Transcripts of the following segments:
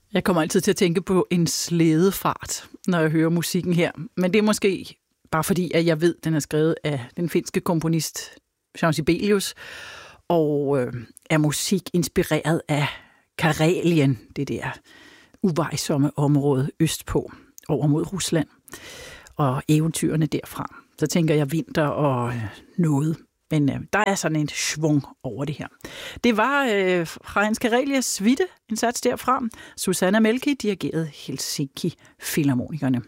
Jeg kommer altid til at tænke på en slædefart, når jeg hører musikken her. Men det er måske bare fordi, at jeg ved, at den er skrevet af den finske komponist Jean Sibelius, og er musik inspireret af Karelien, det der uvejsomme område østpå, over mod Rusland, og eventyrene derfra. Så tænker jeg vinter og noget. Men der er sådan en schwung over det her. Det var fra Hans Karelias suite, en sats derfra. Susanna Melki dirigerede Helsinki Filharmonikerne.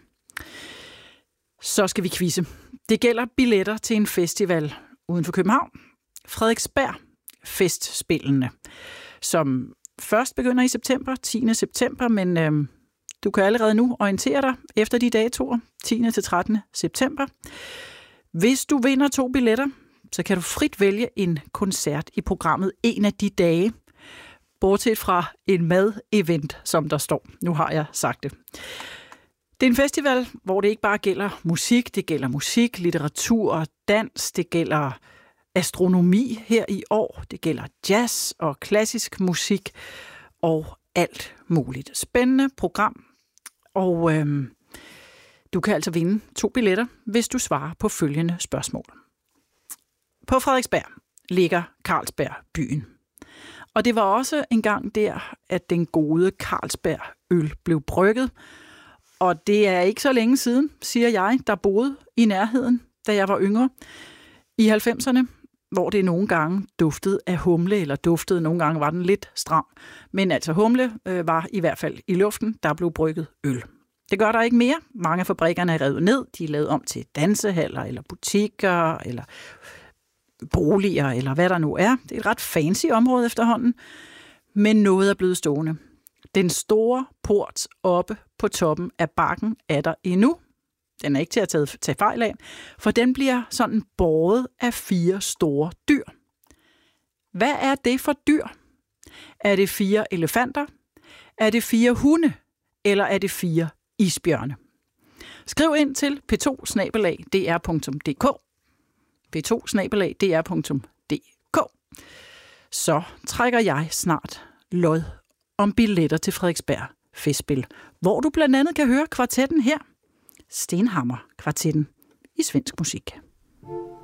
Så skal vi quizze. Det gælder billetter til en festival uden for København. Frederiksberg Festspillene, som først begynder i september, 10. september, men du kan allerede nu orientere dig efter de datoer, 10. til 13. september. Hvis du vinder 2 billetter, så kan du frit vælge en koncert i programmet en af de dage, bortset fra en mad-event, som der står. Nu har jeg sagt det. Det er en festival, hvor det ikke bare gælder musik, det gælder musik, litteratur og dans, det gælder astronomi her i år, det gælder jazz og klassisk musik og alt muligt. Spændende program, og du kan altså vinde 2 billetter, hvis du svarer på følgende spørgsmål. På Frederiksberg ligger Carlsberg byen. Og det var også engang der, at den gode Carlsberg øl blev brygget. Og det er ikke så længe siden, siger jeg, der boede i nærheden, da jeg var yngre. I 90'erne, hvor det nogle gange duftede af humle, eller duftede, nogle gange var den lidt stram. Men altså humle var i hvert fald i luften, der blev brygget øl. Det gør der ikke mere. Mange af fabrikkerne er revet ned. De er lavet om til dansehaller, eller butikker, eller boliger, eller hvad der nu er. Det er et ret fancy område efterhånden, men noget er blevet stående. Den store port oppe på toppen af bakken er der endnu. Den er ikke til at tage fejl af, for den bliver sådan båret af 4 store dyr. Hvad er det for dyr? Er det 4 elefanter? Er det 4 hunde? Eller er det 4 isbjørne? Skriv ind til p2@dr.dk p2@dr.dk. Så trækker jeg snart lod om billetter til Frederiksberg Festspil, hvor du blandt andet kan høre kvartetten her, Stenhammer Kvartetten i svensk musik.